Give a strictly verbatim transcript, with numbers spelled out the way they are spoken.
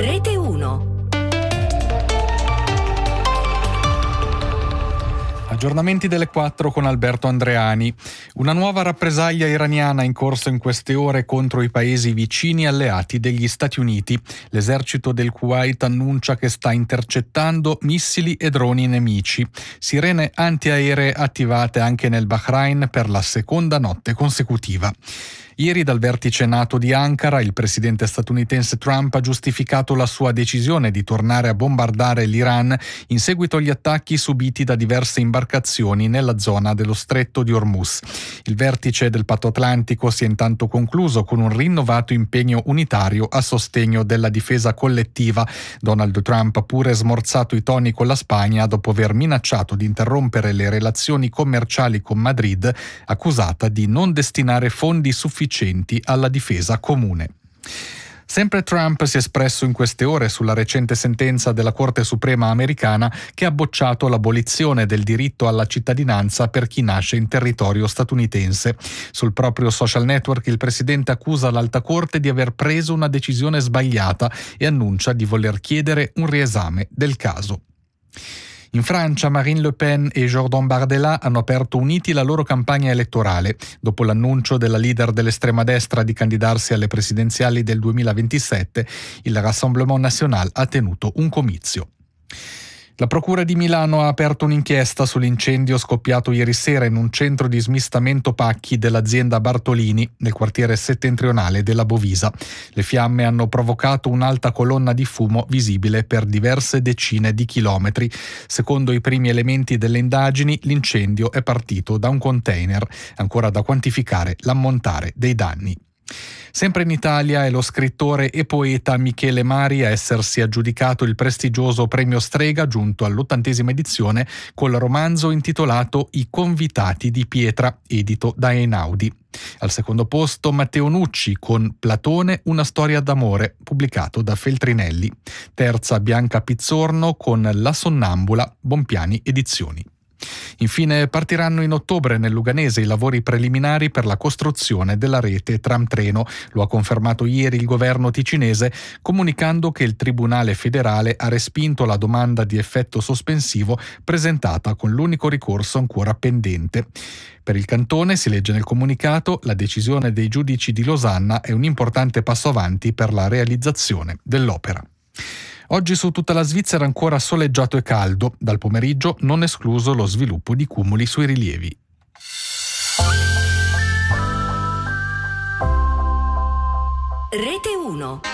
Rete uno. Aggiornamenti delle quattro con Alberto Andreani. Una nuova rappresaglia iraniana in corso in queste ore contro i paesi vicini alleati degli Stati Uniti. L'esercito del Kuwait annuncia che sta intercettando missili e droni nemici. Sirene antiaeree attivate anche nel Bahrain per la seconda notte consecutiva. Ieri dal vertice NATO di Ankara il presidente statunitense Trump ha giustificato la sua decisione di tornare a bombardare l'Iran in seguito agli attacchi subiti da diverse imbarcazioni nella zona dello stretto di Hormuz. Il vertice del Patto Atlantico si è intanto concluso con un rinnovato impegno unitario a sostegno della difesa collettiva. Donald Trump ha pure smorzato i toni con la Spagna dopo aver minacciato di interrompere le relazioni commerciali con Madrid, accusata di non destinare fondi sufficienti alla difesa comune. Sempre Trump si è espresso in queste ore sulla recente sentenza della Corte Suprema americana che ha bocciato l'abolizione del diritto alla cittadinanza per chi nasce in territorio statunitense. Sul proprio social network il presidente accusa l'Alta Corte di aver preso una decisione sbagliata e annuncia di voler chiedere un riesame del caso. In Francia, Marine Le Pen e Jordan Bardella hanno aperto uniti la loro campagna elettorale. Dopo l'annuncio della leader dell'estrema destra di candidarsi alle presidenziali del duemilaventisette, il Rassemblement National ha tenuto un comizio. La Procura di Milano ha aperto un'inchiesta sull'incendio scoppiato ieri sera in un centro di smistamento pacchi dell'azienda Bartolini, nel quartiere settentrionale della Bovisa. Le fiamme hanno provocato un'alta colonna di fumo visibile per diverse decine di chilometri. Secondo i primi elementi delle indagini, l'incendio è partito da un container. Ancora da quantificare l'ammontare dei danni. Sempre in Italia è lo scrittore e poeta Michele Mari a essersi aggiudicato il prestigioso premio Strega giunto all'ottantesima edizione col romanzo intitolato I convitati di pietra, edito da Einaudi. Al secondo posto Matteo Nucci con Platone, una storia d'amore, pubblicato da Feltrinelli. Terza Bianca Pizzorno con La sonnambula, Bompiani Edizioni. Infine partiranno in ottobre nel Luganese i lavori preliminari per la costruzione della rete tram-treno. Lo ha confermato ieri il governo ticinese, comunicando che il Tribunale federale ha respinto la domanda di effetto sospensivo presentata con l'unico ricorso ancora pendente. Per il cantone, si legge nel comunicato, la decisione dei giudici di Losanna è un importante passo avanti per la realizzazione dell'opera. Oggi su tutta la Svizzera ancora soleggiato e caldo, dal pomeriggio non escluso lo sviluppo di cumuli sui rilievi. Rete uno.